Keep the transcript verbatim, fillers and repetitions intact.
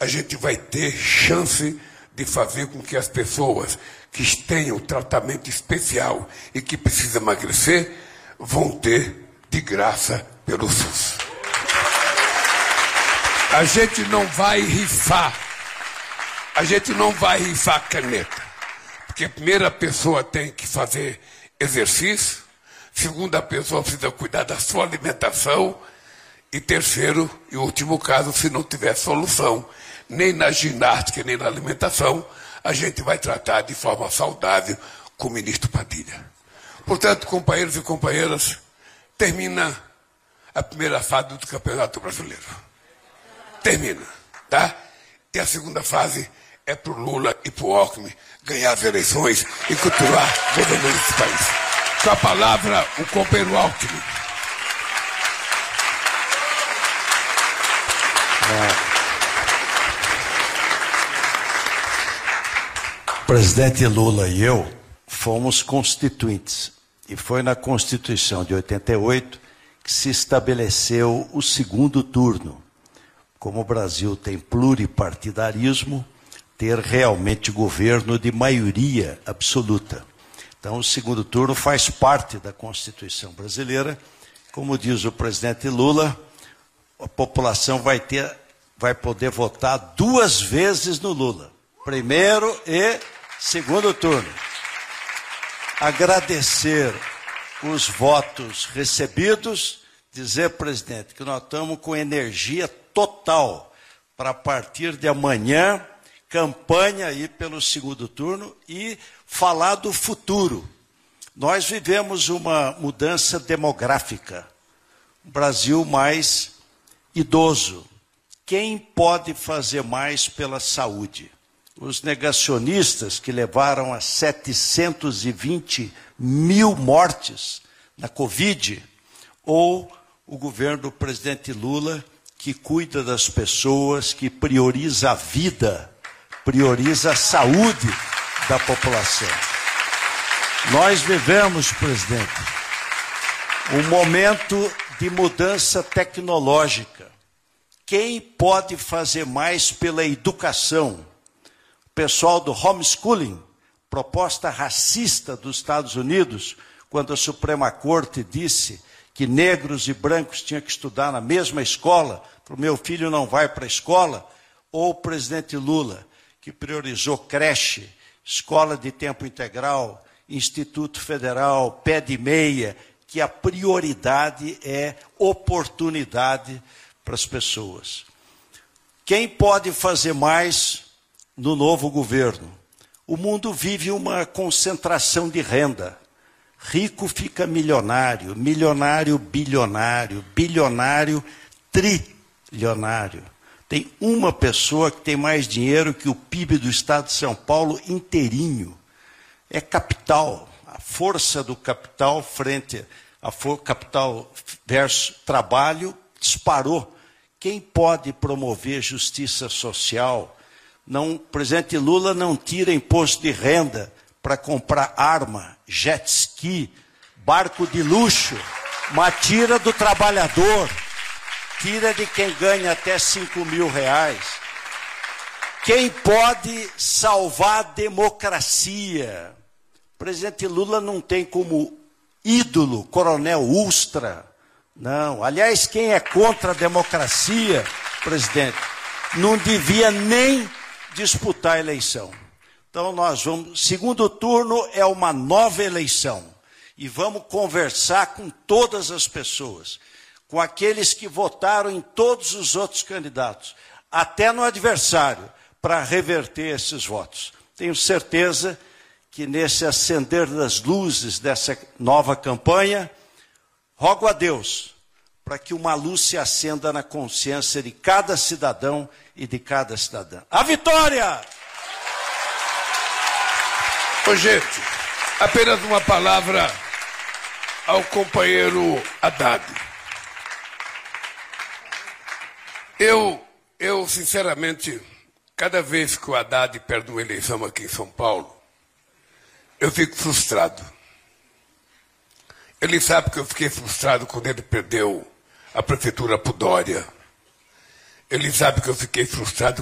a gente vai ter chance de fazer com que as pessoas que tenham tratamento especial e que precisam emagrecer vão ter de graça pelo SUS. A gente não vai rifar, a gente não vai rifar caneta, porque a primeira pessoa tem que fazer exercício, segunda pessoa precisa cuidar da sua alimentação e terceiro e último caso, se não tiver solução, nem na ginástica, nem na alimentação, a gente vai tratar de forma saudável com o ministro Padilha. Portanto, companheiros e companheiras, termina a primeira fase do Campeonato Brasileiro. Termina, tá? E a segunda fase é para o Lula e para o Alckmin ganhar as eleições e continuar governando esse país. Com a palavra, o companheiro Alckmin. O presidente Lula e eu fomos constituintes. E foi na Constituição de oitenta e oito que se estabeleceu o segundo turno. Como o Brasil tem pluripartidarismo, ter realmente governo de maioria absoluta. Então, o segundo turno faz parte da Constituição brasileira. Como diz o presidente Lula, a população vai ter, vai poder votar duas vezes no Lula. Primeiro e segundo turno. Agradecer os votos recebidos, dizer, presidente, que nós estamos com energia total para, a partir de amanhã, campanha aí pelo segundo turno e falar do futuro. Nós vivemos uma mudança demográfica. Um Brasil mais idoso. Quem pode fazer mais pela saúde? Os negacionistas que levaram a setecentos e vinte mil mortes na Covid, ou o governo do presidente Lula, que cuida das pessoas, que prioriza a vida, prioriza a saúde da população. Nós vivemos, presidente, um momento de mudança tecnológica. Quem pode fazer mais pela educação? O pessoal do homeschooling, proposta racista dos Estados Unidos, quando a Suprema Corte disse que negros e brancos tinham que estudar na mesma escola, para o meu filho não vai para a escola, ou o presidente Lula, que priorizou creche, escola de tempo integral, Instituto Federal, pé de meia, que a prioridade é oportunidade para as pessoas. Quem pode fazer mais no novo governo? O mundo vive uma concentração de renda. Rico fica milionário, milionário bilionário, bilionário trilionário. Tem uma pessoa que tem mais dinheiro que o P I B do estado de São Paulo inteirinho. É capital, a força do capital frente a capital versus trabalho disparou. Quem pode promover justiça social? Não, o presidente Lula não tira imposto de renda para comprar arma, jet ski, barco de luxo, mas tira do trabalhador, tira de quem ganha até cinco mil reais. Quem pode salvar a democracia? O presidente Lula não tem como ídolo Coronel Ustra. Não. Aliás, quem é contra a democracia, presidente, não devia nem disputar a eleição. Então, nós vamos... Segundo turno é uma nova eleição. E vamos conversar com todas as pessoas, com aqueles que votaram em todos os outros candidatos, até no adversário, para reverter esses votos. Tenho certeza que nesse acender das luzes dessa nova campanha, rogo a Deus para que uma luz se acenda na consciência de cada cidadão e de cada cidadã. A vitória! Ô, gente, apenas uma palavra ao companheiro Haddad. Eu, eu, sinceramente, cada vez que o Haddad perde uma eleição aqui em São Paulo, eu fico frustrado. Ele sabe que eu fiquei frustrado quando ele perdeu a prefeitura para o Dória. Ele sabe que eu fiquei frustrado